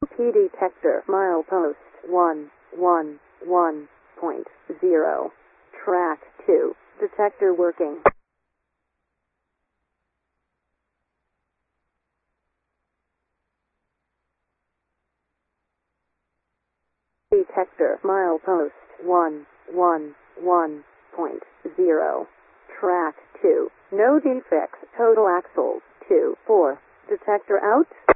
P detector milepost 111.0. Track 2. Detector working. Detector milepost 111.0. Track 2. No defects. Total axles 2 4. Detector out.